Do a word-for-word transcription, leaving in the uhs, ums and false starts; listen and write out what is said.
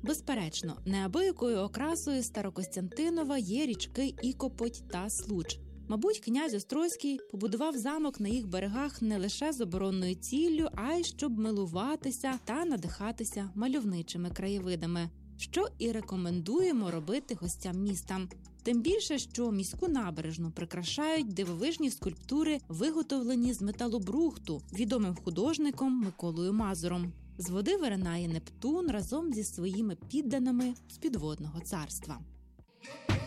Безперечно, неабиякою окрасою Старокостянтинова є річки Ікопоть та Случ. Мабуть, князь Острозький побудував замок на їх берегах не лише з оборонною ціллю, а й щоб милуватися та надихатися мальовничими краєвидами, що і рекомендуємо робити гостям міста. Тим більше, що міську набережну прикрашають дивовижні скульптури, виготовлені з металобрухту, відомим художником Миколою Мазуром. З води виринає Нептун разом зі своїми підданими з підводного царства.